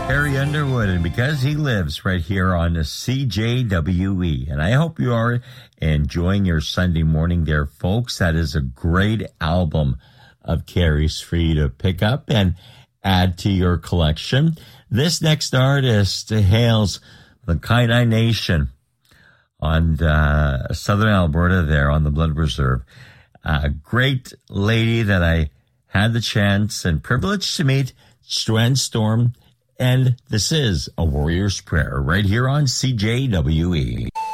Harry Underwood, and because he lives right here on the CJWE. And I hope you are enjoying your Sunday morning there, folks. That is a great album of Carrie's for you to pick up and add to your collection. This next artist hails the Kainai Nation on southern Alberta there on the Blood Reserve. A great lady that I had the chance and privilege to meet, Joanne Storm. And this is A Warrior's Prayer right here on CJWE.